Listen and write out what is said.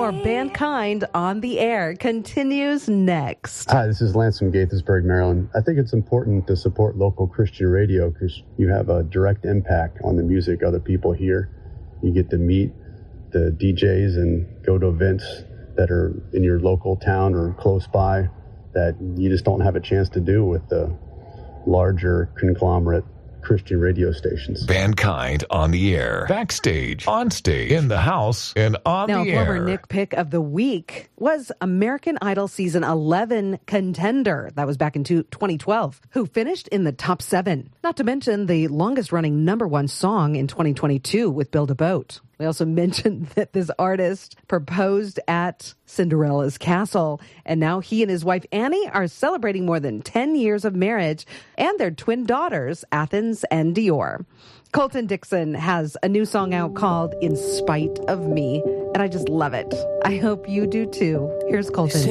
More Bandkind on the Air continues next. Hi, this is Lance from Gaithersburg, Maryland. I think it's important to support local Christian radio because you have a direct impact on the music other people hear. You get to meet the DJs and go to events that are in your local town or close by that you just don't have a chance to do with the larger conglomerate Christian radio stations. Bandkind on the air, backstage, on stage, in the house, and on the air. Now, former Nick Pick of the Week was American Idol Season 11 contender. That was back in 2012, who finished in the top 7. Not to mention the longest-running #1 song in 2022 with Build a Boat. We also mentioned that this artist proposed at Cinderella's castle, and now he and his wife Annie are celebrating more than 10 years of marriage and their twin daughters, Athens and Dior. Colton Dixon has a new song out called In Spite of Me, and I just love it. I hope you do too. Here's Colton.